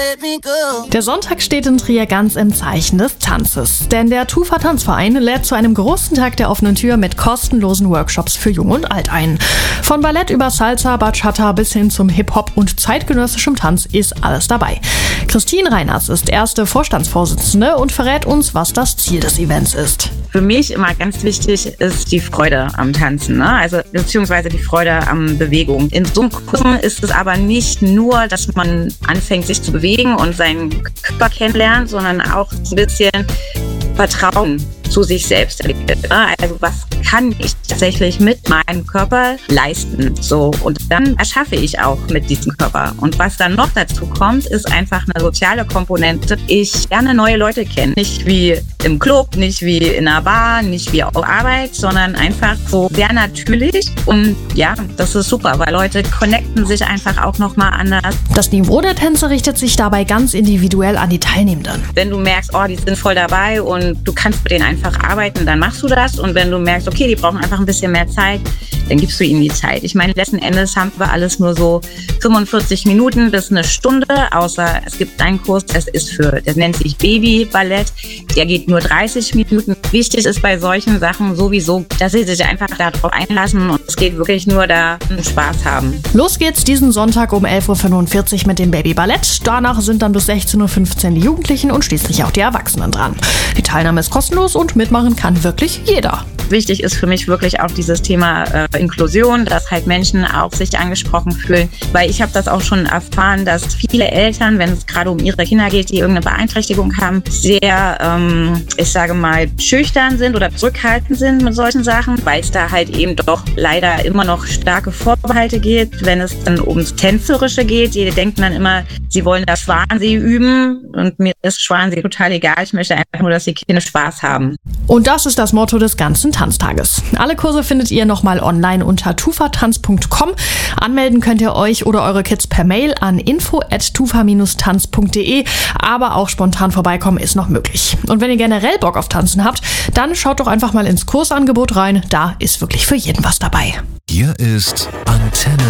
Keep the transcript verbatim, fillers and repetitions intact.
Der Sonntag steht in Trier ganz im Zeichen des Tanzes, denn der Tufa Tanzverein lädt zu einem großen Tag der offenen Tür mit kostenlosen Workshops für Jung und Alt ein. Von Ballett über Salsa, Bachata bis hin zum Hip-Hop und zeitgenössischem Tanz ist alles dabei. Christine Reiners ist erste Vorstandsvorsitzende und verrät uns, was das Ziel des Events ist. Für mich immer ganz wichtig ist die Freude am Tanzen, ne? Also beziehungsweise die Freude am Bewegung. In so einem Kurs ist es aber nicht nur, dass man anfängt, sich zu bewegen und seinen Körper kennenlernt, sondern auch ein bisschen Vertrauen zu sich selbst entwickelt. Also was kann ich tatsächlich mit meinem Körper leisten? So, und dann erschaffe ich auch mit diesem Körper. Und was dann noch dazu kommt, ist einfach eine soziale Komponente. Ich lerne neue Leute kennen. Nicht wie im Club, nicht wie in einer Bar, nicht wie auf Arbeit, sondern einfach so sehr natürlich. Und ja, das ist super, weil Leute connecten sich einfach auch nochmal anders. Das Niveau der Tänze richtet sich dabei ganz individuell an die Teilnehmenden. Wenn du merkst, oh, die sind voll dabei und du kannst mit denen einfach arbeiten, dann machst du das. Und wenn du merkst, okay, die brauchen einfach ein bisschen mehr Zeit, dann gibst du ihnen die Zeit. Ich meine, letzten Endes haben wir alles nur so fünfundvierzig Minuten bis eine Stunde, außer es gibt einen Kurs, das ist für, das nennt sich Babyballett, der geht nur dreißig Minuten. Wichtig ist bei solchen Sachen sowieso, dass sie sich einfach darauf einlassen und es geht wirklich nur da, Spaß haben. Los geht's diesen Sonntag um elf Uhr fünfundvierzig mit dem Babyballett. Danach sind dann bis sechzehn Uhr fünfzehn die Jugendlichen und schließlich auch die Erwachsenen dran. Die Teilnahme ist kostenlos und mitmachen kann wirklich jeder. Wichtig ist für mich wirklich auch dieses Thema äh, Inklusion, dass halt Menschen auch sich angesprochen fühlen, weil ich habe das auch schon erfahren, dass viele Eltern, wenn es gerade um ihre Kinder geht, die irgendeine Beeinträchtigung haben, sehr, ähm, ich sage mal, schüchtern sind oder zurückhaltend sind mit solchen Sachen, weil es da halt eben doch leider immer noch starke Vorbehalte gibt, wenn es dann ums Tänzerische geht. Die denken dann immer, sie wollen das Schwansee üben und mir ist Schwansee total egal. Ich möchte einfach nur, dass die Kinder Spaß haben. Und das ist das Motto des ganzen Tanztages. Alle Kurse findet ihr nochmal online unter tufatanz punkt com. Anmelden könnt ihr euch oder eure Kids per Mail an info at tufa tanz punkt de, aber auch spontan vorbeikommen ist noch möglich. Und wenn ihr generell Bock auf Tanzen habt, dann schaut doch einfach mal ins Kursangebot rein. Da ist wirklich für jeden was dabei. Hier ist Antenne